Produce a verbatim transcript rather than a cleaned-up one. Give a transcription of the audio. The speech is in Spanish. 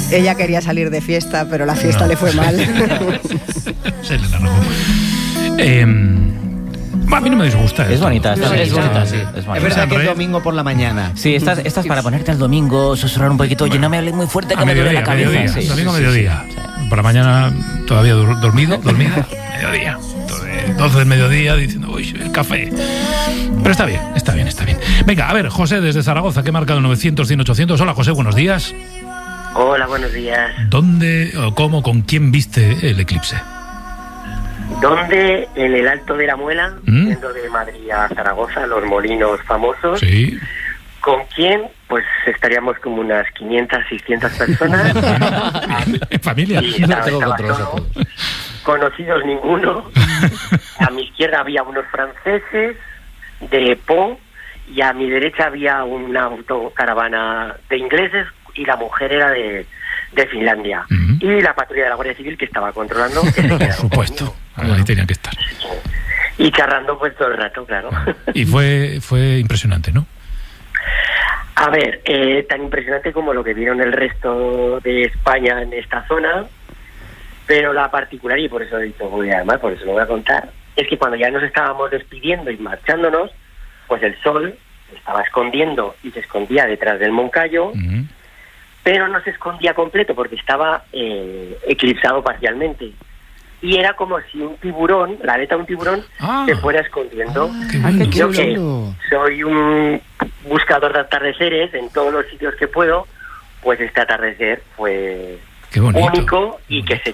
Ella quería salir de fiesta, pero la fiesta no. le fue mal. Se le largó. Eh, a mí no me disgusta. Es bonita, es, es, es bonita, sí. Es, bonita. Es verdad que es domingo por la mañana. Sí, estás, estás para ponerte el domingo, susurrar un poquito. Oye, no me hables muy fuerte que a me duele la cabeza. Mediodía, sí, domingo sí, mediodía. Sí, sí. Por la mañana todavía dormido, dormida. Mediodía. doce del mediodía diciendo, uy, el café. Pero está bien, está bien, está bien. Venga, a ver, José desde Zaragoza, que ha marcado novecientos, cien, ochocientos. Hola, José, buenos días. Hola, buenos días. ¿Dónde o cómo, con quién viste el eclipse? ¿Dónde? En el Alto de la Muela, ¿Mm? yendo de Madrid a Zaragoza, los molinos famosos. Sí. ¿Con quién? Pues estaríamos como unas quinientas, seiscientas personas. ¿En familia? Sí, estaba, estaba solo. Conocidos ninguno. A mi izquierda había unos franceses de Po y a mi derecha había una autocaravana de ingleses y la mujer era de, de Finlandia. Uh-huh. Y la patrulla de la Guardia Civil que estaba controlando. Que se Por supuesto, ahí tenían que estar. Y charlando pues todo el rato, claro. Y fue, fue impresionante, ¿no? A ver, eh, tan impresionante como lo que vieron el resto de España en esta zona, pero la particular, y por eso he dicho, voy a llamar, por eso lo voy a contar, es que cuando ya nos estábamos despidiendo y marchándonos, pues el sol se estaba escondiendo y se escondía detrás del Moncayo, uh-huh. pero no se escondía completo porque estaba eh, eclipsado parcialmente. Y era como si un tiburón, la aleta de un tiburón, ah, se fuera escondiendo. Ah, qué Yo que soy un buscador de atardeceres en todos los sitios que puedo, pues este atardecer fue qué bonito, único y que se